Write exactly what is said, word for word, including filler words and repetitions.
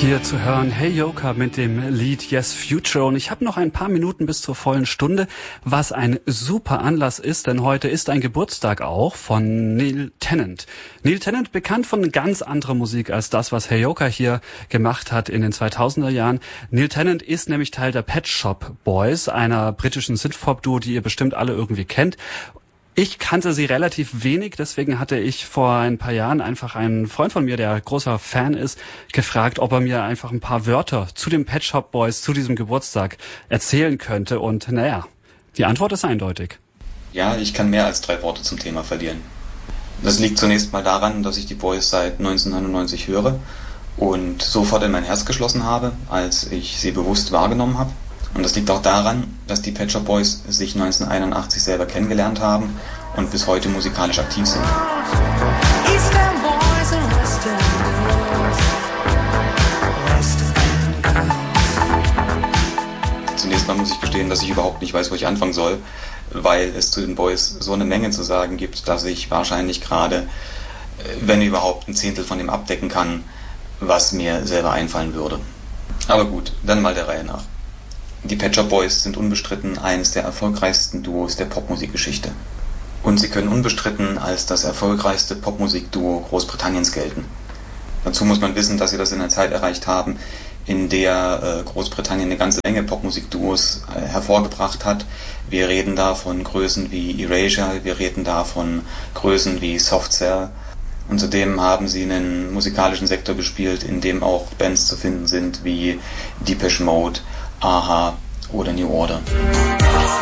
Hier zu hören Heyoka mit dem Lied Yes Future, und ich habe noch ein paar Minuten bis zur vollen Stunde, was ein super Anlass ist, denn heute ist ein Geburtstag auch von Neil Tennant. Neil Tennant, bekannt von ganz anderer Musik als das, was Heyoka hier gemacht hat in den zweitausender Jahren. Neil Tennant ist nämlich Teil der Pet Shop Boys, einer britischen Synthpop-Duo, die ihr bestimmt alle irgendwie kennt. Ich kannte sie relativ wenig, deswegen hatte ich vor ein paar Jahren einfach einen Freund von mir, der großer Fan ist, gefragt, ob er mir einfach ein paar Wörter zu den Pet Shop Boys, zu diesem Geburtstag erzählen könnte. Und naja, die Antwort ist eindeutig. Ja, ich kann mehr als drei Worte zum Thema verlieren. Das liegt zunächst mal daran, dass ich die Boys seit neunzehnhundertneunundneunzig höre und sofort in mein Herz geschlossen habe, als ich sie bewusst wahrgenommen habe. Und das liegt auch daran, dass die Pet Shop Boys sich neunzehnhunderteinundachtzig selber kennengelernt haben und bis heute musikalisch aktiv sind. Zunächst mal muss ich gestehen, dass ich überhaupt nicht weiß, wo ich anfangen soll, weil es zu den Boys so eine Menge zu sagen gibt, dass ich wahrscheinlich gerade, wenn überhaupt, ein Zehntel von dem abdecken kann, was mir selber einfallen würde. Aber gut, dann mal der Reihe nach. Die Pet Shop Boys sind unbestritten eines der erfolgreichsten Duos der Popmusikgeschichte. Und sie können unbestritten als das erfolgreichste Popmusikduo Großbritanniens gelten. Dazu muss man wissen, dass sie das in einer Zeit erreicht haben, in der Großbritannien eine ganze Menge Popmusikduos hervorgebracht hat. Wir reden da von Größen wie Erasure, wir reden da von Größen wie Soft Cell. Und zudem haben sie einen musikalischen Sektor bespielt, in dem auch Bands zu finden sind wie Depeche Mode, A H oder New Order.